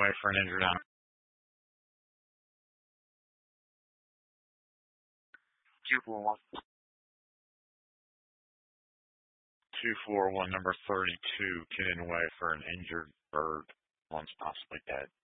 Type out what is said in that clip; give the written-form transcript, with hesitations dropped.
away for an injured animal. 241. 241, number 32, getting away for an injured bird. One's possibly dead.